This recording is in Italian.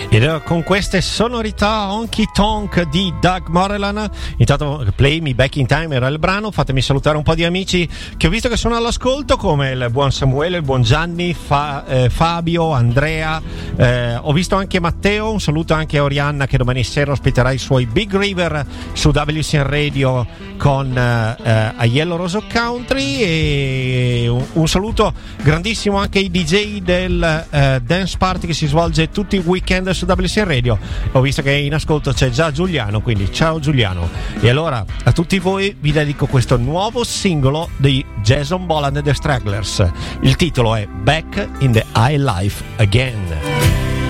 Ed con queste sonorità honky tonk di Doug Moreland, intanto Play Me Back in Time era il brano. Fatemi salutare un po' di amici che ho visto che sono all'ascolto, come il buon Samuele, il buon Gianni, Fabio, Andrea, ho visto anche Matteo. Un saluto anche a Orianna, che domani sera ospiterà i suoi Big River su WCN Radio con Aiello Rosso Country, e un saluto grandissimo anche ai DJ del Dance Party che si svolge tutti i weekend su WCN Radio. Ho visto che in ascolto c'è già Giuliano, quindi ciao Giuliano. E allora a tutti voi vi dedico questo nuovo singolo di Jason Boland e The Stragglers. Il titolo è Back in the High Life Again.